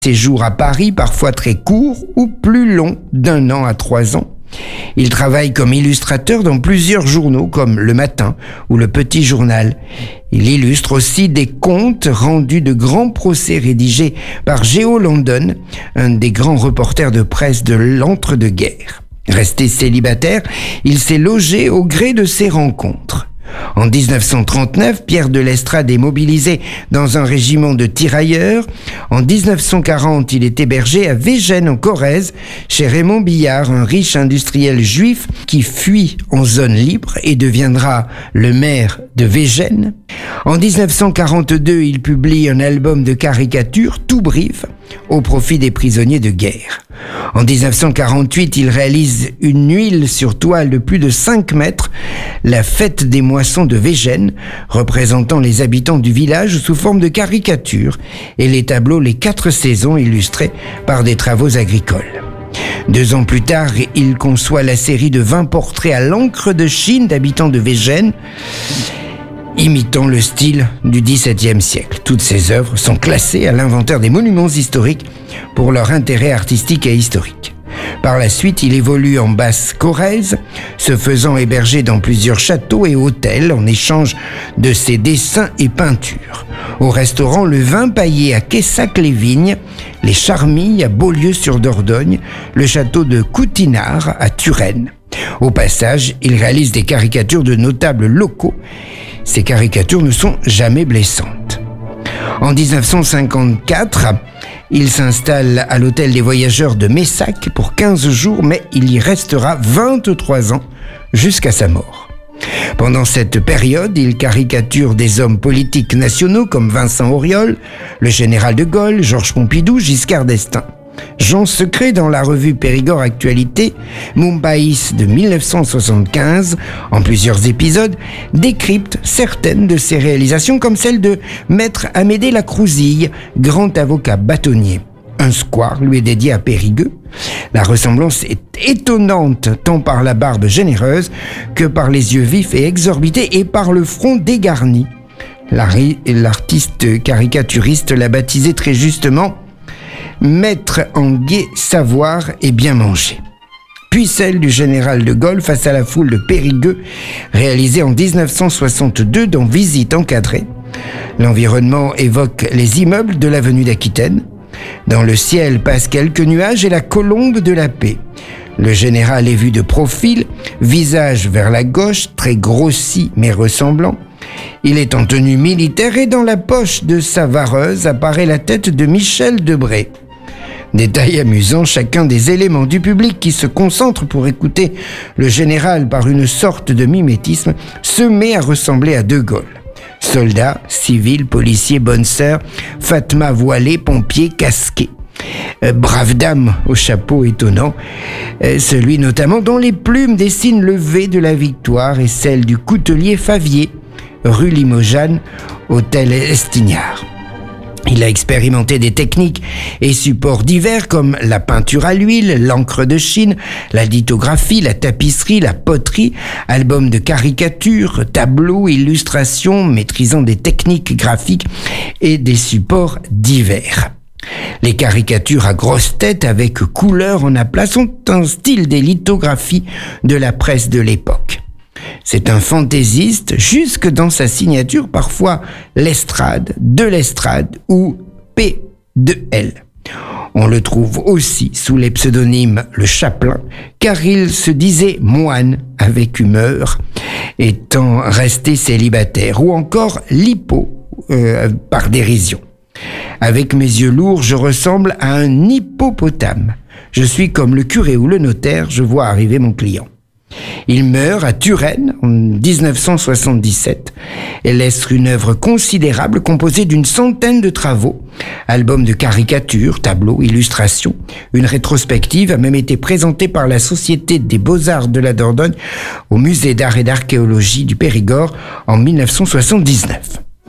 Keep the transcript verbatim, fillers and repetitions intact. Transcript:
Séjour à Paris, parfois très court ou plus long, d'un an à trois ans. Il travaille comme illustrateur dans plusieurs journaux comme Le Matin ou Le Petit Journal. Il illustre aussi des comptes rendus de grands procès rédigés par Géo London, un des grands reporters de presse de l'entre-deux-guerres. Resté célibataire, il s'est logé au gré de ses rencontres. En dix-neuf cent trente-neuf, Pierre de Lestrade est mobilisé dans un régiment de tirailleurs. En dix-neuf cent quarante, il est hébergé à Végènes en Corrèze, chez Raymond Billard, un riche industriel juif qui fuit en zone libre et deviendra le maire de Végènes. En dix-neuf cent quarante-deux, il publie un album de caricatures, tout brief, au profit des prisonniers de guerre. En dix-neuf cent quarante-huit, il réalise une huile sur toile de plus de cinq mètres, la fête des moissons de Végènes, représentant les habitants du village sous forme de caricatures, et les tableaux Les Quatre Saisons illustrés par des travaux agricoles. Deux ans plus tard, il conçoit la série de vingt portraits à l'encre de Chine d'habitants de Végènes, imitant le style du dix-septième siècle. Toutes ces œuvres sont classées à l'inventaire des monuments historiques pour leur intérêt artistique et historique. Par la suite, il évolue en Basse-Corrèze, se faisant héberger dans plusieurs châteaux et hôtels en échange de ses dessins et peintures. Au restaurant Le Vin Paillé à Quessac-les-Vignes, les Charmilles à Beaulieu-sur-Dordogne, le château de Coutinard à Turenne. Au passage, il réalise des caricatures de notables locaux. Ces caricatures ne sont jamais blessantes. En dix-neuf cent cinquante-quatre, il s'installe à l'hôtel des voyageurs de Messac pour quinze jours, mais il y restera vingt-trois ans jusqu'à sa mort. Pendant cette période, il caricature des hommes politiques nationaux comme Vincent Auriol, le général de Gaulle, Georges Pompidou, Giscard d'Estaing. Jean Secret dans la revue Périgord Actualité, Mumbaïs de dix-neuf cent soixante-quinze, en plusieurs épisodes, décrypte certaines de ses réalisations comme celle de Maître Amédée Lacrouzille, grand avocat bâtonnier. Un square lui est dédié à Périgueux. La ressemblance est étonnante tant par la barbe généreuse que par les yeux vifs et exorbités et par le front dégarni. L'artiste caricaturiste l'a baptisé très justement Maître en gai savoir et bien manger. Puis celle du général de Gaulle face à la foule de Périgueux, réalisée en dix-neuf cent soixante-deux dans Visite encadrée. L'environnement évoque les immeubles de l'avenue d'Aquitaine. Dans le ciel passent quelques nuages et la colombe de la paix. Le général est vu de profil, visage vers la gauche, très grossi mais ressemblant. Il est en tenue militaire et dans la poche de sa vareuse apparaît la tête de Michel Debré. Détail amusant, chacun des éléments du public qui se concentre pour écouter le général par une sorte de mimétisme se met à ressembler à De Gaulle. Soldats, civils, policiers, bonnes sœurs, Fatma voilée, pompiers, casqués. Euh, brave dame au chapeau étonnant, euh, celui notamment dont les plumes dessinent le V de la victoire et celle du coutelier Favier, rue Limojane, hôtel Estignard. Il a expérimenté des techniques et supports divers comme la peinture à l'huile, l'encre de Chine, la lithographie, la tapisserie, la poterie, albums de caricatures, tableaux, illustrations, maîtrisant des techniques graphiques et des supports divers. Les caricatures à grosse tête avec couleurs en aplat sont un style des lithographies de la presse de l'époque. C'est un fantaisiste jusque dans sa signature, parfois Lestrade, de Lestrade ou P deux L. On le trouve aussi sous les pseudonymes Le Chapelain, car il se disait moine avec humeur, étant resté célibataire, ou encore Lippo, euh, par dérision. Avec mes yeux lourds, je ressemble à un hippopotame. Je suis comme le curé ou le notaire, je vois arriver mon client. Il meurt à Turenne en dix-neuf cent soixante-dix-sept et laisse une œuvre considérable composée d'une centaine de travaux, albums de caricatures, tableaux, illustrations. Une rétrospective a même été présentée par la Société des Beaux-Arts de la Dordogne au Musée d'Art et d'Archéologie du Périgord en dix-neuf cent soixante-dix-neuf.